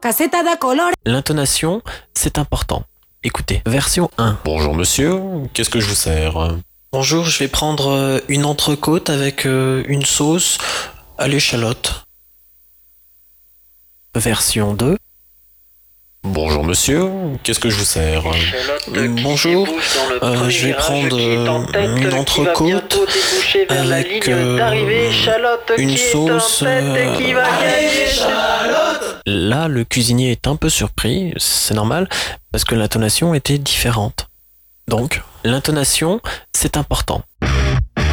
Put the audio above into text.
Caseta da color. L'intonation, c'est important. Écoutez, version 1. Bonjour monsieur, qu'est-ce que je vous sers? Bonjour, je vais prendre une entrecôte avec une sauce à l'échalote. Version 2. Bonjour monsieur, qu'est-ce que je vous sers? Bonjour, je vais prendre une entrecôte avec une sauce. Là, le cuisinier est un peu surpris, c'est normal, parce que l'intonation était différente. Donc, l'intonation, c'est important.